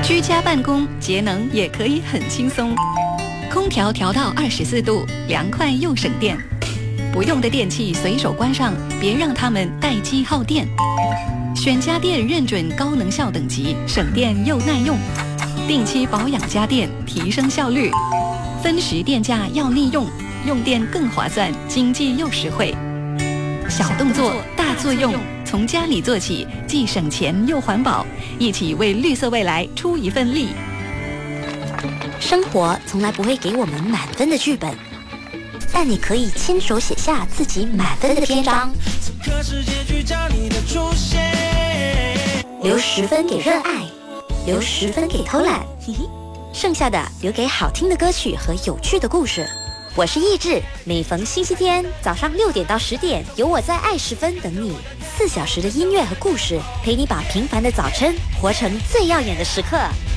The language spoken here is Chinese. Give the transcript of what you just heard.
居家办公节能也可以很轻松，空调调到24度，凉快又省电。不用的电器随手关上，别让它们待机耗电。选家电认准高能效等级，省电又耐用。定期保养家电，提升效率。分时电价要利用，用电更划算，经济又实惠。小动作大作用，从家里做起，既省钱又环保，一起为绿色未来出一份力。 生活从来不会给我们满分的剧本，但你可以亲手写下自己满分的篇章，留10分给热爱，留10分给偷懒，剩下的留给好听的歌曲和有趣的故事。我是意志，每逢星期天早上6点到10点，有我在爱10分等你，4小时的音乐和故事，陪你把平凡的早晨活成最耀眼的时刻。